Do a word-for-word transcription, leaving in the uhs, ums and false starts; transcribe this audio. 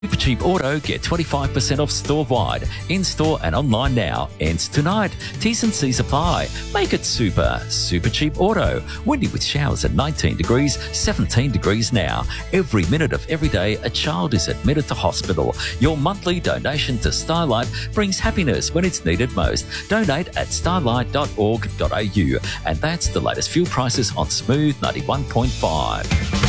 Super Cheap Auto, get twenty-five percent off store-wide, in-store and online now. Ends tonight. T's and C's apply. Make it super. Super Cheap Auto. Windy with showers at nineteen degrees, seventeen degrees now. Every minute of every day, a child is admitted to hospital. Your monthly donation to Starlight brings happiness when it's needed most. Donate at starlight dot org dot a u. And that's the latest fuel prices on Smooth ninety-one point five.